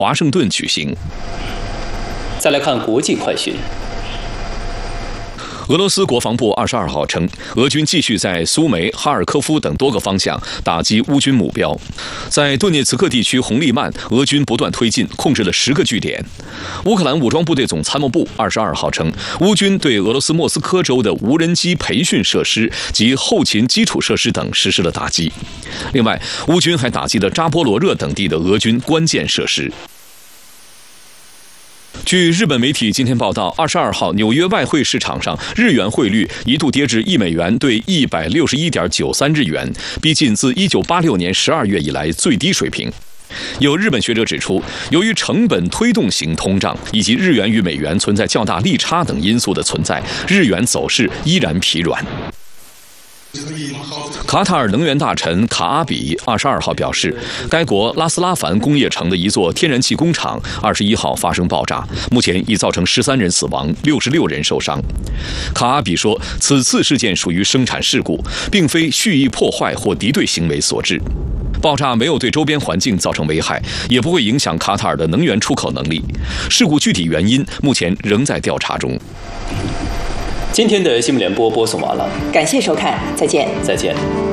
华盛顿举行。 再来看国际快讯。 俄罗斯国防部22号称，俄军继续在苏梅、哈尔科夫等多个方向打击乌军目标。在顿涅茨克地区红利曼，俄军不断推进，控制了10个据点。乌克兰武装部队总参谋部22号称，乌军对俄罗斯莫斯科州的无人机培训设施及后勤基础设施等实施了打击。另外，乌军还打击了扎波罗热等地的俄军关键设施。据日本媒体今天报道，22号纽约外汇市场上日元汇率一度跌至1美元兑161.93日元，逼近自1986年12月以来最低水平。有日本学者指出，由于成本推动型通胀以及日元与美元存在较大利差等因素的存在，日元走势依然疲软。卡塔尔能源大臣卡阿比22号表示，该国拉斯拉凡工业城的一座天然气工厂21号发生爆炸，目前已造成13人死亡，66人受伤。卡阿比说，此次事件属于生产事故，并非蓄意破坏或敌对行为所致。爆炸没有对周边环境造成危害，也不会影响卡塔尔的能源出口能力。事故具体原因目前仍在调查中。 今天的新闻联播播送完了， 感谢收看，再见。 再见。